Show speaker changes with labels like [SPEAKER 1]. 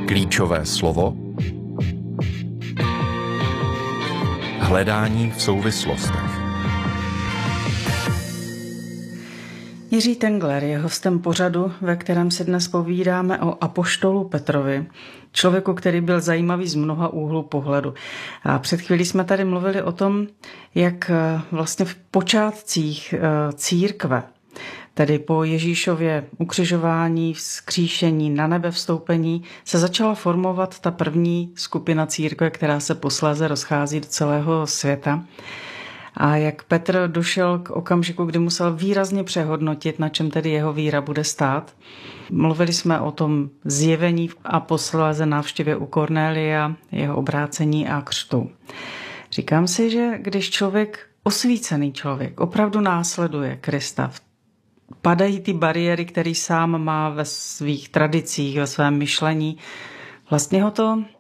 [SPEAKER 1] Klíčové slovo. Hledání v souvislostech.
[SPEAKER 2] Jiří Tengler je hostem pořadu, ve kterém si dnes povídáme o apoštolu Petrovi, člověku, který byl zajímavý z mnoha úhlů pohledu. A před chvílí jsme tady mluvili o tom, jak vlastně v počátcích církve, tedy po Ježíšově ukřižování, vzkříšení, na nebe vstoupení, se začala formovat ta první skupina církve, která se posléze rozchází do celého světa. A jak Petr došel k okamžiku, kdy musel výrazně přehodnotit, na čem tedy jeho víra bude stát. Mluvili jsme o tom zjevení a posléze návštěvě u Kornélia, jeho obrácení a křtu. Říkám si, že když člověk, osvícený člověk, opravdu následuje Krista, padají ty bariéry, které sám má ve svých tradicích, ve svém myšlení, vlastně ho to